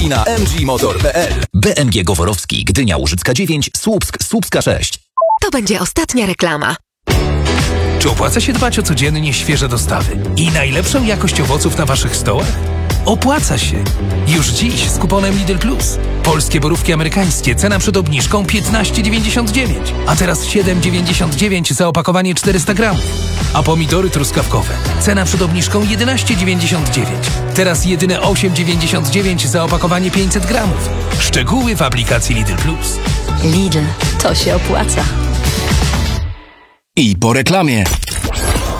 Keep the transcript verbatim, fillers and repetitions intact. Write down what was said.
i na m g motor kropka p l. B M G Goworowski, Gdynia Łużycka dziewięć, Słupsk, Słupska sześć. To będzie ostatnia reklama. Czy opłaca się dbać o codziennie świeże dostawy i najlepszą jakość owoców na waszych stołach? Opłaca się! Już dziś z kuponem Lidl Plus. Polskie borówki amerykańskie, cena przed obniżką piętnaście dziewięćdziesiąt dziewięć, a teraz siedem dziewięćdziesiąt dziewięć za opakowanie czterysta gramów. A pomidory truskawkowe, cena przed obniżką jedenaście dziewięćdziesiąt dziewięć, teraz jedyne osiem dziewięćdziesiąt dziewięć za opakowanie pięćset gramów. Szczegóły w aplikacji Lidl Plus. Lidl, to się opłaca. I po reklamie.